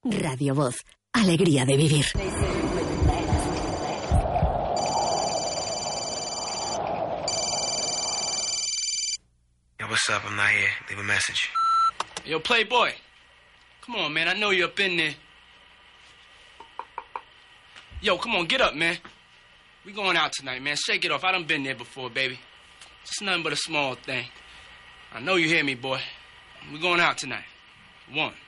Radio Voz. Alegría de vivir. Yo, what's up? I'm not here. Leave a message. Yo, Playboy. Come on, man. I know you're up in there. Yo, come on, get up, man. We going out tonight, man. Shake it off. I done been there before, baby. It's nothing but a small thing. I know you hear me, boy. We going out tonight. One.